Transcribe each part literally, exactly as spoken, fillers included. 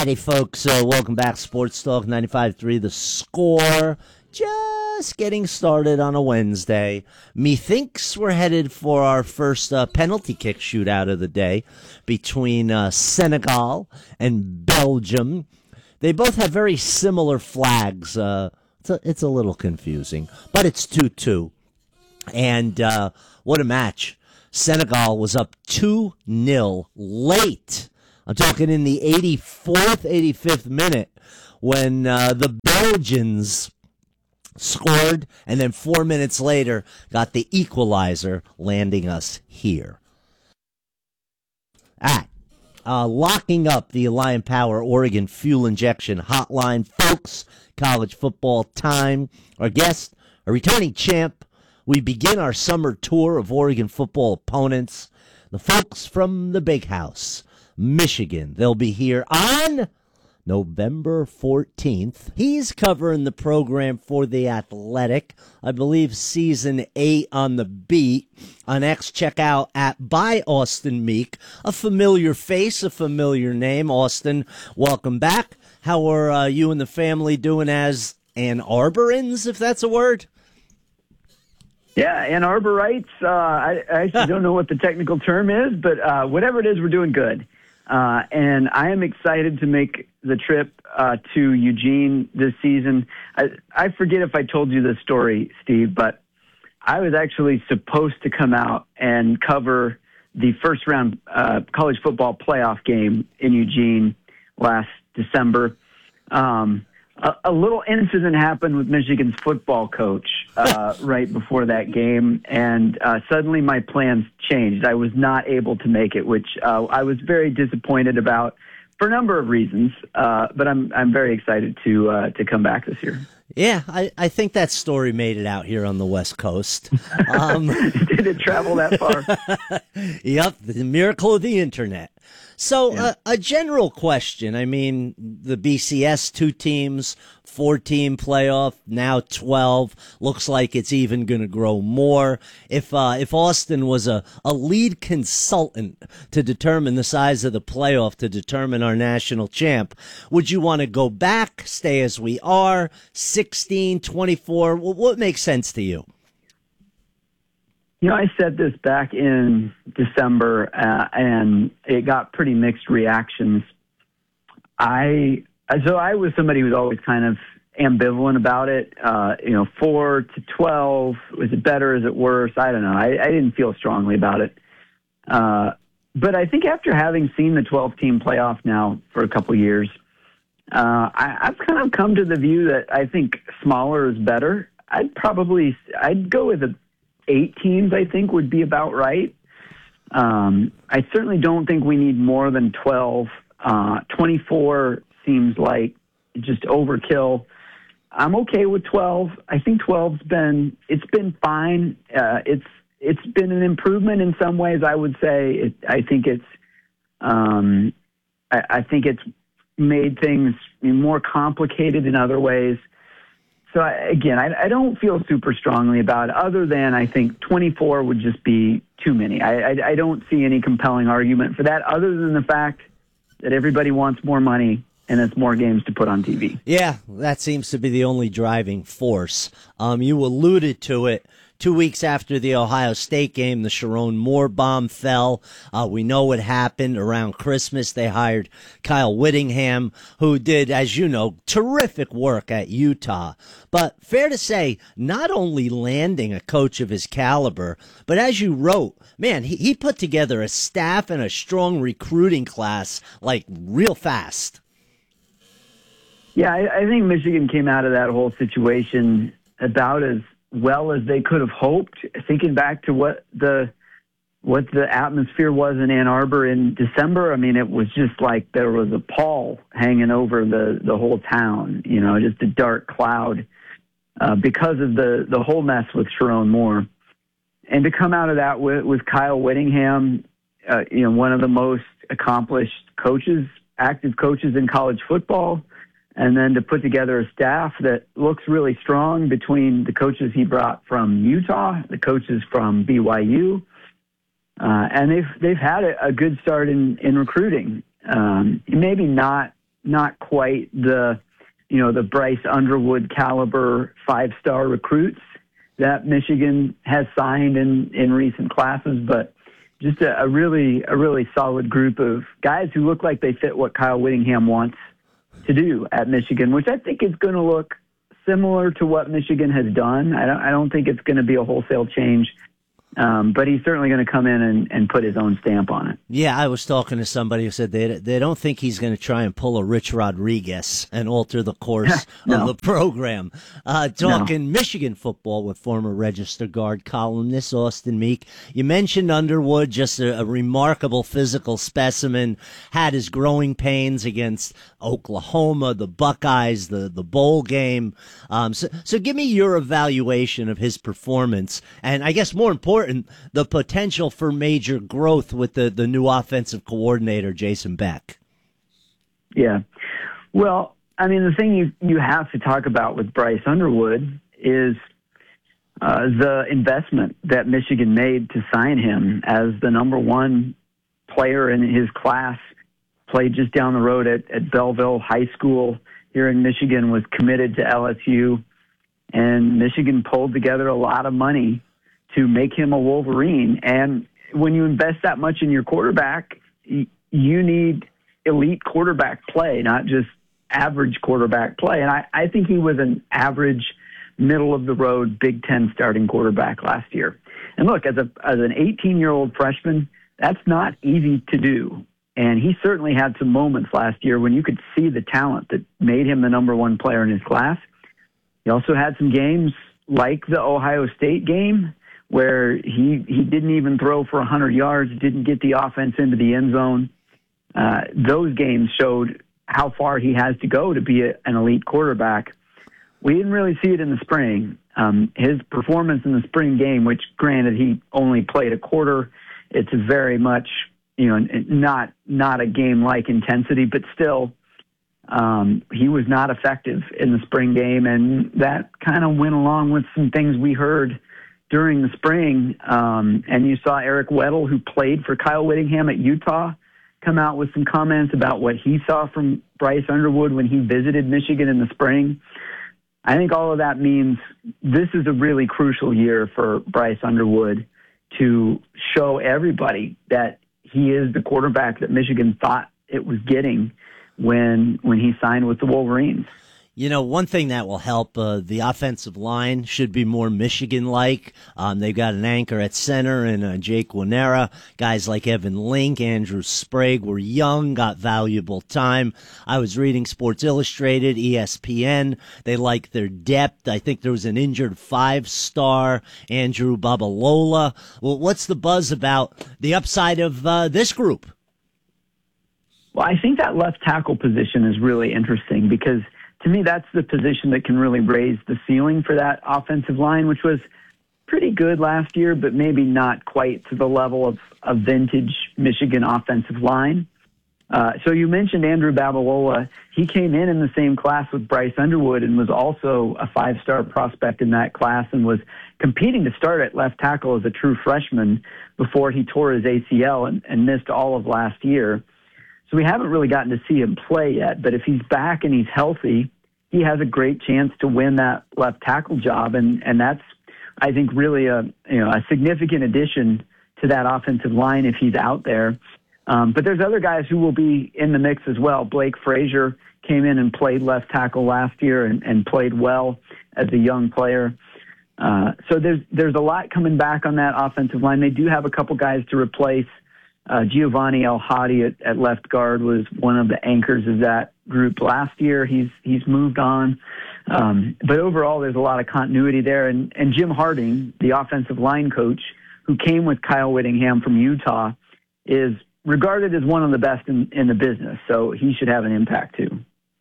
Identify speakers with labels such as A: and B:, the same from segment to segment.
A: Howdy, folks. Uh, welcome back. Sports Talk ninety-five point three The Score. Just getting started on a Wednesday. Methinks we're headed for our first uh, penalty kick shootout of the day between uh, Senegal and Belgium. They both have very similar flags. Uh, it's, a, it's a little confusing, but it's two two. And uh, what a match. Senegal was up two nil late. I'm talking in the eighty-fourth, eighty-fifth minute when uh, the Belgians scored, and then four minutes later got the equalizer, landing us here. At uh, locking up the Alliant Power Oregon Fuel Injection Hotline. Folks, college football time. Our guest, a returning champ. We begin our summer tour of Oregon football opponents. The folks from the Big House, Michigan. They'll be here on November fourteenth. He's covering the program for The Athletic. I believe season eight on the beat. On X, check out at by Austin Meek. A familiar face, a familiar name. Austin, welcome back. How are uh, you and the family doing as Ann Arborans, if that's a word?
B: Yeah, Ann Arborites. Uh, I, I actually don't know what the technical term is, but uh, whatever it is, we're doing good. Uh, and I am excited to make the trip uh, to Eugene this season. I, I forget if I told you this story, Steve, but I was actually supposed to come out and cover the first round uh, college football playoff game in Eugene last December. Um, a, a little incident happened with Michigan's football coach uh, right before that game, and uh, suddenly my plans changed. I was not able to make it, which uh, I was very disappointed about for a number of reasons. Uh, but I'm I'm very excited to uh, to come back this year.
A: Yeah, I, I think that story made it out here on the West Coast. Um,
B: Did it travel that far?
A: Yep, the miracle of the internet. So
B: Yeah.
A: uh, a general question. I mean, the B C S, two teams, four-team playoff, now twelve. Looks like it's even going to grow more. If uh, if Austin was a, a lead consultant to determine the size of the playoff, to determine our national champ, would you want to go back, stay as we are, sixteen, twenty-four? What, what makes sense to you?
B: You know, I said this back in December, uh, and it got pretty mixed reactions. I so I was somebody who's always kind of ambivalent about it. Uh, you know, four to twelve, was it better? Is it worse? I don't know. I, I didn't feel strongly about it. Uh, but I think after having seen the twelve-team playoff now for a couple years, uh, I, I've kind of come to the view that I think smaller is better. I'd probably I'd go with a eight teams, I think, would be about right. Um, I certainly don't think we need more than twelve. Uh, twenty-four seems like just overkill. I'm okay with twelve. I think twelve's been, it's been fine. Uh, it's, it's been an improvement in some ways, I would say. It, I think it's, um, I, I think it's made things more complicated in other ways. So, I, again, I, I don't feel super strongly about it, other than I think twenty-four would just be too many. I, I, I don't see any compelling argument for that, other than the fact that everybody wants more money and it's more games to put on T V.
A: Yeah, that seems to be the only driving force. Um, you alluded to it. Two weeks after the Ohio State game, the Sharon Moore bomb fell. Uh, we know what happened around Christmas. They hired Kyle Whittingham, who did, as you know, terrific work at Utah. But fair to say, not only landing a coach of his caliber, but as you wrote, man, he, he put together a staff and a strong recruiting class, like, real fast.
B: Yeah, I, I think Michigan came out of that whole situation about as well as they could have hoped. Thinking back to what the what the atmosphere was in Ann Arbor in December, I mean, it was just like there was a pall hanging over the, the whole town, you know, just a dark cloud uh, because of the, the whole mess with Sharon Moore. And to come out of that with, with Kyle Whittingham, uh, you know, one of the most accomplished coaches, active coaches in college football, and then to put together a staff that looks really strong between the coaches he brought from Utah, the coaches from B Y U, uh, and they've they've had a, a good start in in recruiting. Um, maybe not not quite the, you know, the Bryce Underwood caliber five-star recruits that Michigan has signed in, in recent classes, but just a, a really a really solid group of guys who look like they fit what Kyle Whittingham wants to do at Michigan, which I think is going to look similar to what Michigan has done. I don't, I don't think it's going to be a wholesale change. Um, but he's certainly going to come in and, and put his own stamp on it.
A: Yeah, I was talking to somebody who said they they don't think he's going to try and pull a Rich Rodriguez and alter the course
B: no.
A: of the program. Uh, talking no. Michigan football with former Register Guard columnist Austin Meek. You mentioned Underwood, just a, a remarkable physical specimen, had his growing pains against Oklahoma, the Buckeyes, the, the bowl game. Um, so, so give me your evaluation of his performance, and I guess more important, the potential for major growth with the, the new offensive coordinator, Jason Beck.
B: Yeah. Well, I mean, the thing you, you have to talk about with Bryce Underwood is uh, the investment that Michigan made to sign him as the number one player in his class. Played just down the road at, at Belleville High School here in Michigan, was committed to L S U, and Michigan pulled together a lot of money to make him a Wolverine. And when you invest that much in your quarterback, you need elite quarterback play, not just average quarterback play. And I, I think he was an average, middle-of-the-road Big Ten starting quarterback last year. And look, as a as an eighteen-year-old freshman, that's not easy to do. And he certainly had some moments last year when you could see the talent that made him the number one player in his class. He also had some games like the Ohio State game where he he didn't even throw for one hundred yards, didn't get the offense into the end zone. Uh, those games showed how far he has to go to be a, an elite quarterback. We didn't really see it in the spring. Um, his performance in the spring game, which granted he only played a quarter, it's very much, you know, not not a game-like intensity, but still, um, he was not effective in the spring game, and that kind of went along with some things we heard during the spring. Um, and you saw Eric Weddle, who played for Kyle Whittingham at Utah, come out with some comments about what he saw from Bryce Underwood when he visited Michigan in the spring. I think all of that means this is a really crucial year for Bryce Underwood to show everybody that he is the quarterback that Michigan thought it was getting when when he signed with the Wolverines.
A: You know, one thing that will help, uh, the offensive line should be more Michigan-like. Um, they've got an anchor at center and uh, Jake Winera. Guys like Evan Link, Andrew Sprague were young, got valuable time. I was reading Sports Illustrated, E S P N. They like their depth. I think there was an injured five-star, Andrew Babalola. Well, what's the buzz about the upside of uh, this group?
B: Well, I think that left tackle position is really interesting because to me, that's the position that can really raise the ceiling for that offensive line, which was pretty good last year, but maybe not quite to the level of a vintage Michigan offensive line. Uh, so you mentioned Andrew Babalola. He came in in the same class with Bryce Underwood and was also a five-star prospect in that class and was competing to start at left tackle as a true freshman before he tore his A C L and, and missed all of last year. So we haven't really gotten to see him play yet, but if he's back and he's healthy, he has a great chance to win that left tackle job, and, and that's, I think, really a you know a significant addition to that offensive line if he's out there. Um, but there's other guys who will be in the mix as well. Blake Frazier came in and played left tackle last year and, and played well as a young player. Uh, so there's there's a lot coming back on that offensive line. They do have a couple guys to replace. Uh, Giovanni El Hadi at, at left guard was one of the anchors of that group last year. He's he's moved on. Um, but overall, there's a lot of continuity there. And, and Jim Harding, the offensive line coach, who came with Kyle Whittingham from Utah, is regarded as one of the best in, in the business. So he should have an impact, too.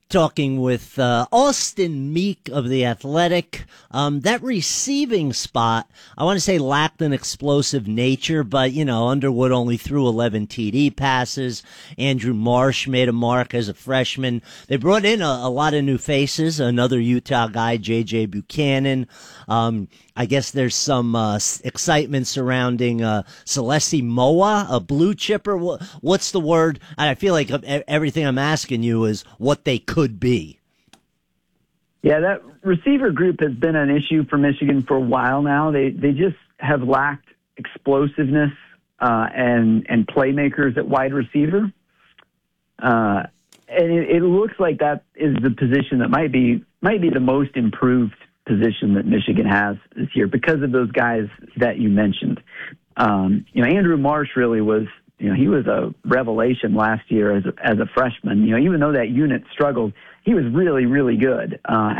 A: talking with uh, Austin Meek of The Athletic. Um, that receiving spot, I want to say lacked an explosive nature, but, you know, Underwood only threw eleven T D passes. Andrew Marsh made a mark as a freshman. They brought in a, a lot of new faces, another Utah guy, J J Buchanan. Um, I guess there's some uh, excitement surrounding uh, Celeste Moa, a blue chipper. What's the word? I feel like everything I'm asking you is what they could be.
B: Yeah, that receiver group has been an issue for Michigan for a while now. They they just have lacked explosiveness uh, and and playmakers at wide receiver. Uh, and it, it looks like that is the position that might be might be the most improved position that Michigan has this year because of those guys that you mentioned. Um, you know, Andrew Marsh really was, you know, he was a revelation last year as a, as a freshman. You know, even though that unit struggled, he was really, really good. Uh,